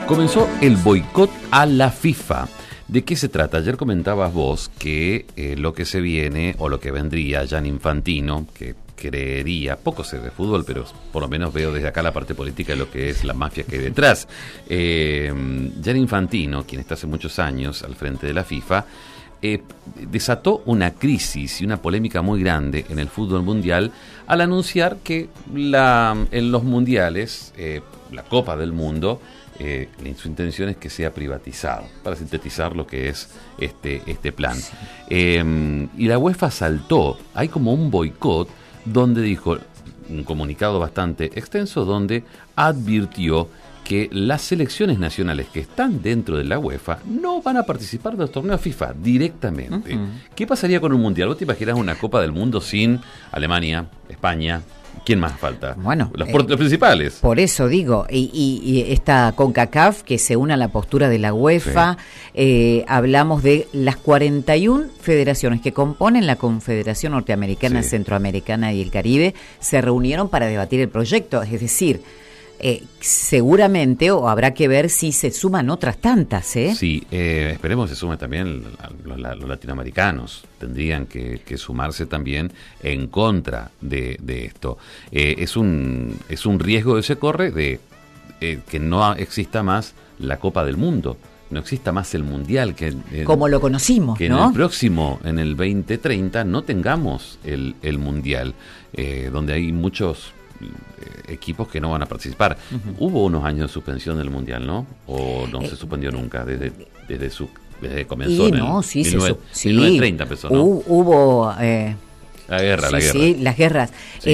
Comenzó el boicot a la FIFA. ¿De qué se trata? Ayer comentabas vos que lo que se viene, o lo que vendría, Gianni Infantino, que creería, poco sé de fútbol, pero por lo menos veo desde acá la parte política de lo que es la mafia que hay detrás. Gianni Infantino, quien está hace muchos años al frente de la FIFA, desató una crisis y una polémica muy grande en el fútbol mundial al anunciar que en los mundiales, la Copa del Mundo, su intención es que sea privatizado, para sintetizar lo que es este plan. Y la UEFA saltó, hay como un boicot donde dijo, un comunicado bastante extenso, donde advirtió que las selecciones nacionales que están dentro de la UEFA no van a participar de los torneos FIFA directamente. Uh-huh. ¿Qué pasaría con un mundial? ¿Vos te imaginas una Copa del Mundo sin Alemania, España? ¿Quién más falta? Bueno, los principales. Por eso digo, y esta CONCACAF que se une a la postura de la UEFA, sí. Hablamos de las 41 federaciones que componen la Confederación Norteamericana, sí. Centroamericana y el Caribe, se reunieron para debatir el proyecto, es decir, seguramente, o habrá que ver si se suman otras tantas, ¿eh? Sí, esperemos que se sumen también los latinoamericanos. Tendrían que sumarse también en contra de esto. Es un riesgo que se corre de que no exista más la Copa del Mundo, no exista más el Mundial. Como lo conocimos, que ¿no? en el próximo, en el 2030, no tengamos el Mundial, donde hay muchos equipos que no van a participar. Uh-huh. Hubo unos años de suspensión del Mundial, ¿no? ¿O no se suspendió nunca desde que comenzó? Sí, 1930 empezó, ¿no? Hubo la guerra. Sí, las guerras. Sí.